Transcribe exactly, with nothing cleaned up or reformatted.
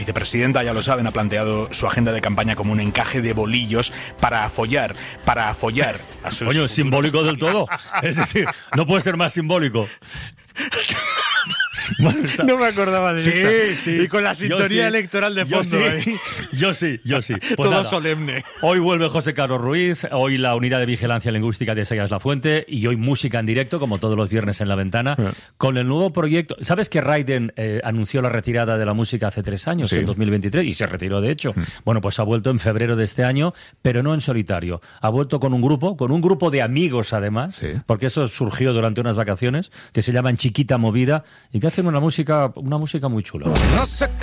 vicepresidenta, ya lo saben, ha planteado su agenda de campaña como un encaje de bolillos para afollar, para afollar a sus... Coño, es simbólico del todo. Es decir, no puede ser más simbólico. Bueno, no me acordaba de sí, esta. Sí. Y con la sintonía sí. electoral de fondo. Yo sí, ahí. yo sí. Yo sí. Pues Todo nada, solemne. Hoy vuelve José Carlos Ruiz, hoy la Unidad de Vigilancia Lingüística de Sayas La Fuente y hoy música en directo, como todos los viernes en La Ventana, yeah. con el nuevo proyecto. ¿Sabes que Raiden eh, anunció la retirada de la música hace tres años, sí. en dos mil veintitrés, y se retiró de hecho? Mm. Bueno, pues ha vuelto en febrero de este año, pero no en solitario. Ha vuelto con un grupo, con un grupo de amigos además, sí. porque eso surgió durante unas vacaciones, que se llaman Chiquita Movida y que hacen una música, una música muy chula. No sé